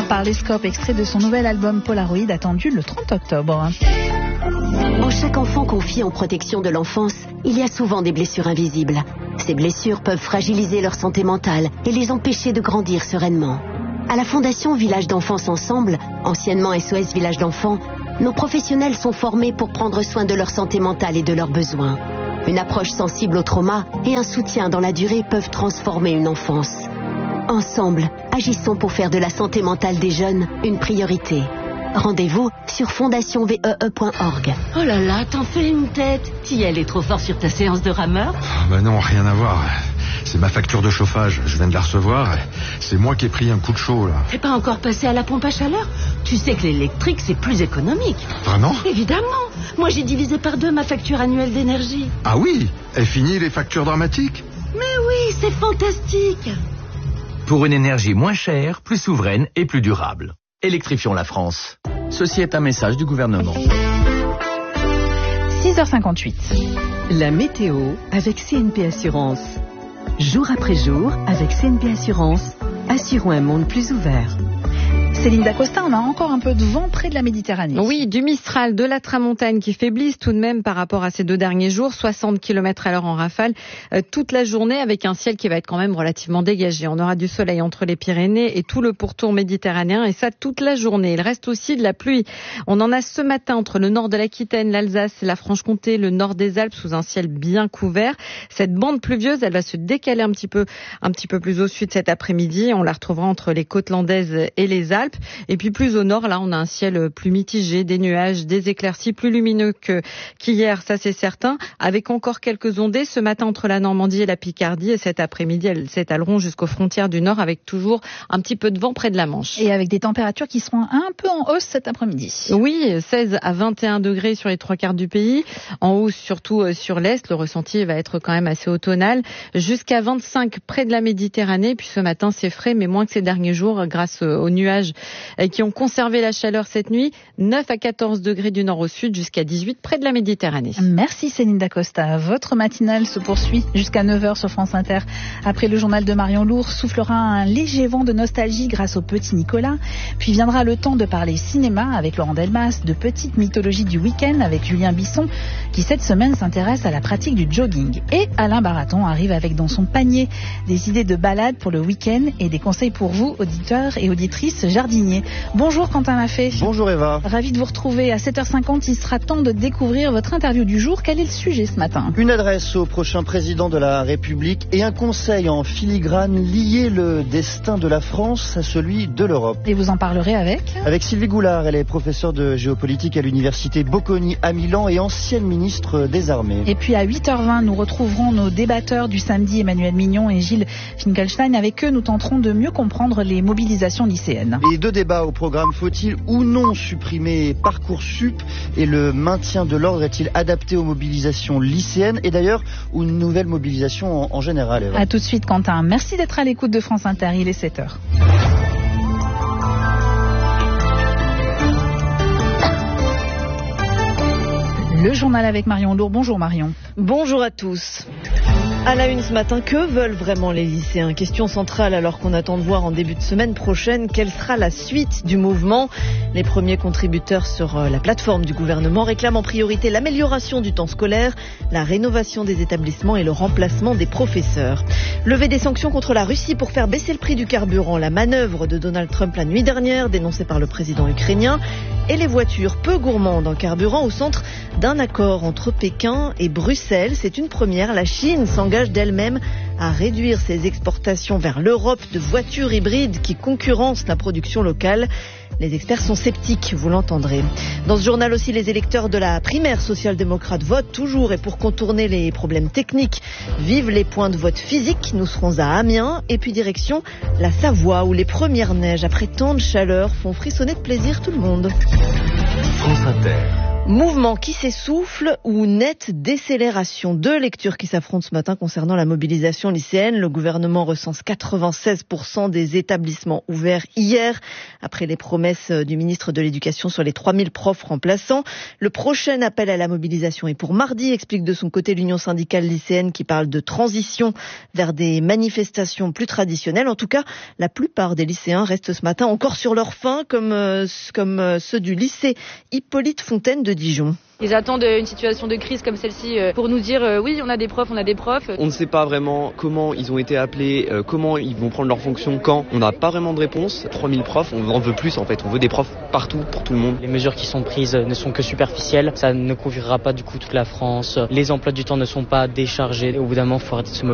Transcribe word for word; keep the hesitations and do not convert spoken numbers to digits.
par les Scopes, extrait de son nouvel album Polaroid attendu le trente octobre. En chaque enfant confié en protection de l'enfance, il y a souvent des blessures invisibles. Ces blessures peuvent fragiliser leur santé mentale et les empêcher de grandir sereinement. À la Fondation Village d'Enfance Ensemble, anciennement S O S Village d'Enfants, nos professionnels sont formés pour prendre soin de leur santé mentale et de leurs besoins. Une approche sensible au trauma et un soutien dans la durée peuvent transformer une enfance. Ensemble, agissons pour faire de la santé mentale des jeunes une priorité. Rendez-vous sur fondation v e e point org. Oh là là, t'en fais une tête. Tiel est trop fort sur ta séance de rameur. Ah bah non, rien à voir. C'est ma facture de chauffage, je viens de la recevoir. C'est moi qui ai pris un coup de chaud, là. T'es pas encore passé à la pompe à chaleur? Tu sais que l'électrique, c'est plus économique. Vraiment? Évidemment. Moi, j'ai divisé par deux ma facture annuelle d'énergie. Ah oui? Est fini les factures dramatiques? Mais oui, c'est fantastique. Pour une énergie moins chère, plus souveraine et plus durable. Électrifions la France. Ceci est un message du gouvernement. six heures cinquante-huit. La météo avec C N P Assurance. Jour après jour, avec C N P Assurance, assurons un monde plus ouvert. Céline Dacosta, on a encore un peu de vent près de la Méditerranée. Oui, du Mistral, de la Tramontane qui faiblissent tout de même par rapport à ces deux derniers jours, soixante kilomètres à l'heure en rafale, euh, toute la journée avec un ciel qui va être quand même relativement dégagé. On aura du soleil entre les Pyrénées et tout le pourtour méditerranéen et ça toute la journée. Il reste aussi de la pluie. On en a ce matin entre le nord de l'Aquitaine, l'Alsace, la Franche-Comté, le nord des Alpes sous un ciel bien couvert. Cette bande pluvieuse, elle va se décaler un petit peu, un petit peu plus au sud cet après-midi. On la retrouvera entre les côtes landaises et les Alpes. Et puis plus au nord, là, on a un ciel plus mitigé, des nuages, des éclaircies plus lumineux que qu'hier, ça c'est certain, avec encore quelques ondées ce matin entre la Normandie et la Picardie. Et cet après-midi, elles s'étaleront jusqu'aux frontières du nord avec toujours un petit peu de vent près de la Manche. Et avec des températures qui seront un peu en hausse cet après-midi. Oui, seize à vingt et un degrés sur les trois quarts du pays. En hausse surtout sur l'est. Le ressenti va être quand même assez automnal. Jusqu'à vingt-cinq près de la Méditerranée. Puis ce matin, c'est frais, mais moins que ces derniers jours grâce aux nuages qui ont conservé la chaleur cette nuit. neuf à quatorze degrés du nord au sud jusqu'à dix-huit près de la Méditerranée. Merci Céline Dacosta. Votre matinale se poursuit jusqu'à neuf heures sur France Inter. Après le journal de Marion Lourd, soufflera un léger vent de nostalgie grâce au petit Nicolas. Puis viendra le temps de parler cinéma avec Laurent Delmas, de Petite mythologie du week-end avec Julien Bisson, qui cette semaine s'intéresse à la pratique du jogging. Et Alain Baraton arrive avec dans son panier des idées de balade pour le week-end et des conseils pour vous, auditeurs et auditrices jardiniers. Bonjour Quentin Maffé. Bonjour Eva. Ravi de vous retrouver à sept heures cinquante. Il sera temps de découvrir votre interview du jour. Quel est le sujet ce matin? Une adresse au prochain président de la République et un conseil en filigrane: lier le destin de la France à celui de l'Europe. Et vous en parlerez avec Avec Sylvie Goulard. Elle est professeure de géopolitique à l'université Bocconi à Milan et ancienne ministre des Armées. Et puis à huit heures vingt, nous retrouverons nos débatteurs du samedi, Emmanuel Mignon et Gilles Finkelstein. Avec eux, nous tenterons de mieux comprendre les mobilisations lycéennes. Et deux débats au programme: faut-il ou non supprimer Parcoursup et le maintien de l'ordre est-il adapté aux mobilisations lycéennes et d'ailleurs aux nouvelles mobilisations en, en général, Eva. A tout de suite Quentin, merci d'être à l'écoute de France Inter, il est sept heures. Le journal avec Marion Lourd. Bonjour Marion. Bonjour à tous. À la une ce matin, que veulent vraiment les lycéens? Question centrale alors qu'on attend de voir en début de semaine prochaine quelle sera la suite du mouvement. Les premiers contributeurs sur la plateforme du gouvernement réclament en priorité l'amélioration du temps scolaire, la rénovation des établissements et le remplacement des professeurs. Lever des sanctions contre la Russie pour faire baisser le prix du carburant, la manœuvre de Donald Trump la nuit dernière dénoncée par le président ukrainien, et les voitures peu gourmandes en carburant au centre d'un accord entre Pékin et Bruxelles. C'est une première. La Chine s'engage d'elle-même à réduire ses exportations vers l'Europe de voitures hybrides qui concurrencent la production locale. Les experts sont sceptiques, vous l'entendrez. Dans ce journal aussi, les électeurs de la primaire social-démocrate votent toujours et pour contourner les problèmes techniques, vivent les points de vote physiques. Nous serons à Amiens et puis direction la Savoie où les premières neiges après tant de chaleur font frissonner de plaisir tout le monde. France Inter. Mouvement qui s'essouffle ou nette décélération. Deux lectures qui s'affrontent ce matin concernant la mobilisation lycéenne. Le gouvernement recense quatre-vingt-seize pour cent des établissements ouverts hier, après les promesses du ministre de l'Éducation sur les trois mille profs remplaçants. Le prochain appel à la mobilisation est pour mardi, explique de son côté l'Union syndicale lycéenne qui parle de transition vers des manifestations plus traditionnelles. En tout cas, la plupart des lycéens restent ce matin encore sur leur faim, comme, euh, comme ceux du lycée Hippolyte Fontaine de Dijon. Ils attendent une situation de crise comme celle-ci pour nous dire euh, oui, on a des profs, on a des profs. On ne sait pas vraiment comment ils ont été appelés, euh, comment ils vont prendre leur fonction, quand. On n'a pas vraiment de réponse. trois mille profs, on en veut plus en fait. On veut des profs partout, pour tout le monde. Les mesures qui sont prises ne sont que superficielles. Ça ne couvrira pas du coup toute la France. Les emplois du temps ne sont pas déchargés. Au bout d'un moment, il faut arrêter de se moquer.